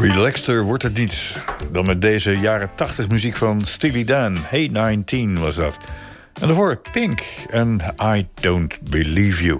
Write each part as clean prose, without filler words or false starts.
Relaxter wordt het niet dan met deze jaren 80 muziek van Steely Dan. Hey 19 was dat. En daarvoor Pink en I Don't Believe You.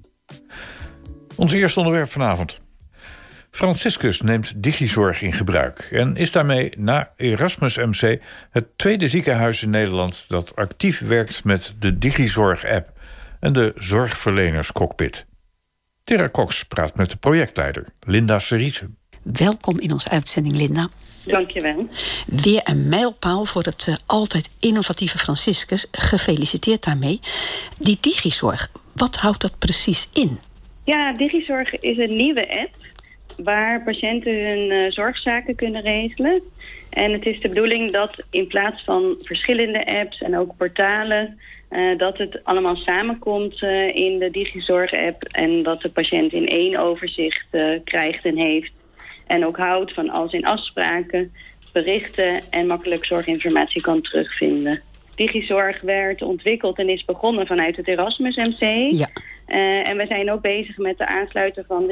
Ons eerste onderwerp vanavond. Franciscus neemt digizorg in gebruik en is daarmee na Erasmus MC het tweede ziekenhuis in Nederland dat actief werkt met de digizorg-app en de zorgverlenerscockpit. Tera Cox praat met de projectleider Linda Cerise. Welkom in onze uitzending, Linda. Dankjewel. Weer een mijlpaal voor het altijd innovatieve Franciscus. Gefeliciteerd daarmee. Die digizorg, wat houdt dat precies in? Ja, digizorg is een nieuwe app waar patiënten hun zorgzaken kunnen regelen. En het is de bedoeling dat in plaats van verschillende apps en ook portalen, dat het allemaal samenkomt in de digizorg-app en dat de patiënt in één overzicht krijgt en heeft. En ook houdt van al zijn afspraken, berichten en makkelijk zorginformatie kan terugvinden. Digizorg werd ontwikkeld en is begonnen vanuit het Erasmus MC. Ja. En we zijn ook bezig met de aansluiten van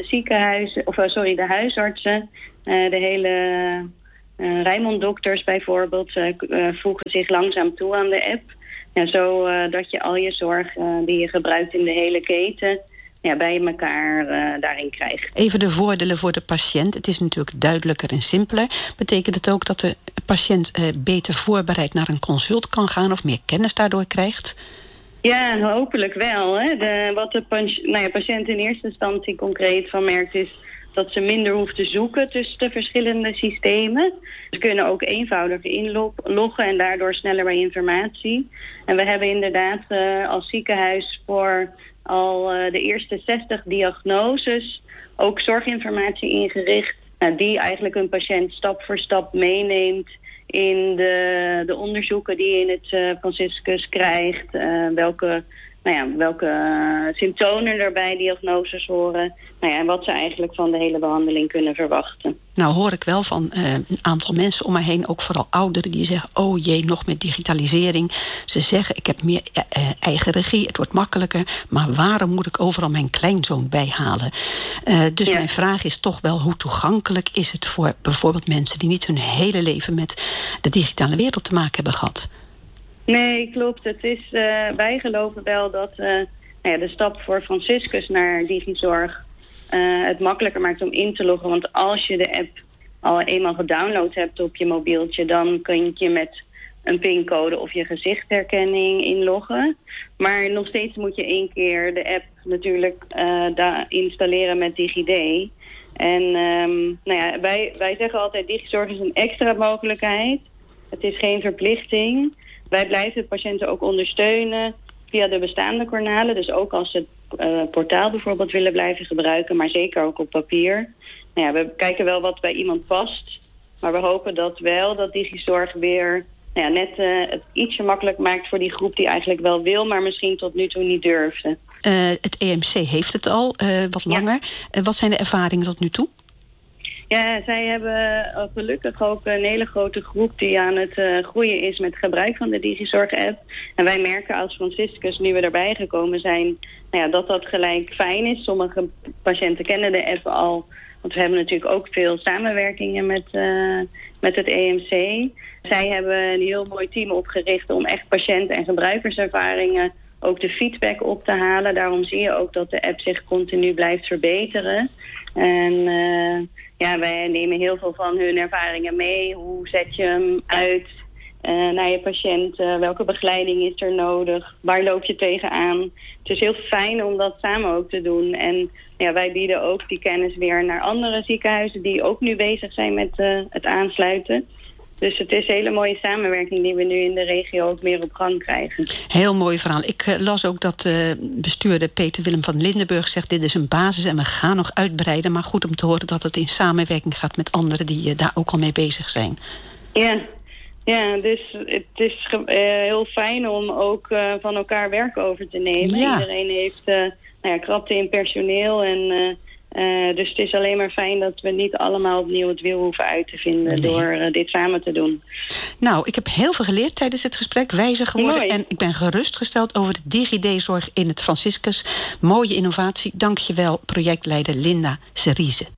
de huisartsen. De hele Rijnmond-dokters bijvoorbeeld voegen zich langzaam toe aan de app. Ja, zodat je al je zorg die je gebruikt in de hele keten bij elkaar daarin krijgt. Even de voordelen voor de patiënt. Het is natuurlijk duidelijker en simpeler. Betekent het ook dat de patiënt beter voorbereid naar een consult kan gaan of meer kennis daardoor krijgt? Ja, hopelijk wel. Hè. Wat de patiënt in eerste instantie concreet van merkt is dat ze minder hoeft te zoeken tussen de verschillende systemen. Ze kunnen ook eenvoudiger inloggen en daardoor sneller bij informatie. En we hebben inderdaad als ziekenhuis voor al de eerste 60 diagnoses ook zorginformatie ingericht, die eigenlijk een patiënt stap voor stap meeneemt in de onderzoeken die je in het Franciscus krijgt, welke symptomen er bij diagnoses horen, en wat ze eigenlijk van de hele behandeling kunnen verwachten. Nou hoor ik wel van een aantal mensen om mij heen, ook vooral ouderen, die zeggen, oh jee, nog met digitalisering. Ze zeggen, ik heb meer eigen regie, het wordt makkelijker, maar waarom moet ik overal mijn kleinzoon bijhalen? Dus mijn vraag is toch wel, hoe toegankelijk is het voor bijvoorbeeld mensen die niet hun hele leven met de digitale wereld te maken hebben gehad? Nee, klopt. Wij geloven wel dat de stap voor Franciscus naar digizorg het makkelijker maakt om in te loggen. Want als je de app al eenmaal gedownload hebt op je mobieltje, dan kun je met een pincode of je gezichtherkenning inloggen. Maar nog steeds moet je 1 keer de app natuurlijk installeren met DigiD. En wij zeggen altijd, digizorg is een extra mogelijkheid. Het is geen verplichting. Wij blijven de patiënten ook ondersteunen via de bestaande kanalen. Dus ook als ze het portaal bijvoorbeeld willen blijven gebruiken, maar zeker ook op papier. We kijken wel wat bij iemand past. Maar we hopen dat digizorg weer net het ietsje makkelijk maakt voor die groep die eigenlijk wel wil, maar misschien tot nu toe niet durfde. Het EMC heeft het al wat langer. Wat zijn de ervaringen tot nu toe? Ja, zij hebben gelukkig ook een hele grote groep die aan het groeien is met gebruik van de digizorg-app. En wij merken als Franciscus, nu we erbij gekomen zijn, dat gelijk fijn is. Sommige patiënten kennen de app al, want we hebben natuurlijk ook veel samenwerkingen met het EMC. Zij hebben een heel mooi team opgericht om echt patiënt- en gebruikerservaringen ook de feedback op te halen. Daarom zie je ook dat de app zich continu blijft verbeteren. En wij nemen heel veel van hun ervaringen mee. Hoe zet je hem uit naar je patiënt? Welke begeleiding is er nodig? Waar loop je tegenaan? Het is heel fijn om dat samen ook te doen. En wij bieden ook die kennis weer naar andere ziekenhuizen die ook nu bezig zijn met het aansluiten. Dus het is een hele mooie samenwerking die we nu in de regio ook meer op gang krijgen. Heel mooi verhaal. Ik las ook dat bestuurder Peter Willem van Lindenburg zegt, dit is een basis en we gaan nog uitbreiden. Maar goed om te horen dat het in samenwerking gaat met anderen die daar ook al mee bezig zijn. Ja, dus het is heel fijn om ook van elkaar werk over te nemen. Ja. Iedereen heeft krapte in personeel en dus het is alleen maar fijn dat we niet allemaal opnieuw het wiel hoeven uit te vinden door dit samen te doen. Nou, ik heb heel veel geleerd tijdens het gesprek, wijzer geworden. Mooi. En ik ben gerustgesteld over de DigiD-zorg in het Franciscus. Mooie innovatie. Dank je wel, projectleider Linda Cerise.